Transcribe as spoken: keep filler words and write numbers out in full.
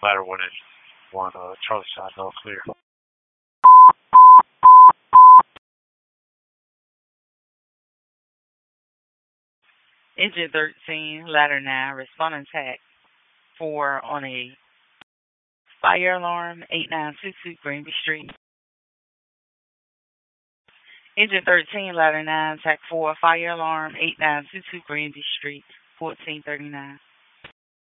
Ladder one engine. One, uh, Charlie side, all clear. Engine thirteen, ladder nine, responding tac four on a fire alarm, eight nine two two Greenby Street. Engine thirteen, ladder nine, tac four, fire alarm, eight nine two two Greenby Street, fourteen thirty-nine.